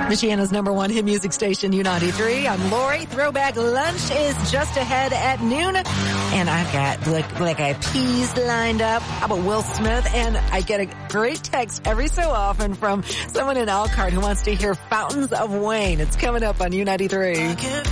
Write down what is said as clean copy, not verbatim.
Michiana's #1 hit music station, U93. I'm Lori. Throwback lunch is just ahead at noon. And I've got like a peas lined up. How about Will Smith? And I get a great text every so often from someone in Elkhart who wants to hear Fountains of Wayne. It's coming up on U93.